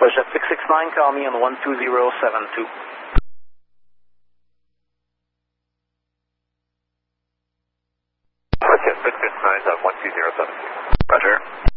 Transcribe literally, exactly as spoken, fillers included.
WestJet six six nine, call me on one two zero seven two. WestJet six six nine on one two zero seven two. Roger.